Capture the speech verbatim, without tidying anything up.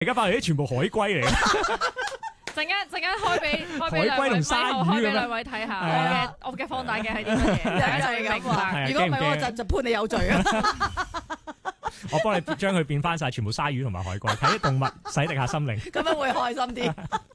而家翻嚟啲全部海龜嚟嘅。 陣間陣間開俾開俾兩位， 海龜同鯊魚開俾咁樣兩位睇下係啊我嘅我嘅放大鏡係啲乜嘢，大家就會明係啊白。 如果唔係我就就判你有罪啊！ 我幫你將佢變翻晒全部鯊魚同埋海龜，睇啲動物洗滌下心靈。 咁樣會開心啲。